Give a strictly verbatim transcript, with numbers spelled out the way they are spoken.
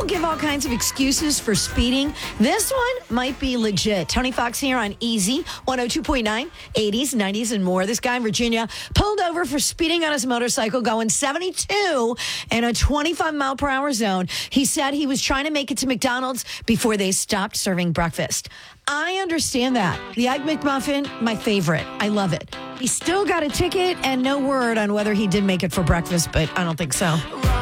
People give all kinds of excuses for speeding. This one might be legit. Tony Fox here on Easy, one oh two point nine, eighties, nineties, and more. This guy in Virginia pulled over for speeding on his motorcycle going seventy-two in a twenty-five mile per hour zone. He said he was trying to make it to McDonald's before they stopped serving breakfast. I understand that. The Egg McMuffin, my favorite. I love it. He still got a ticket and no word on whether he did make it for breakfast, but I don't think so.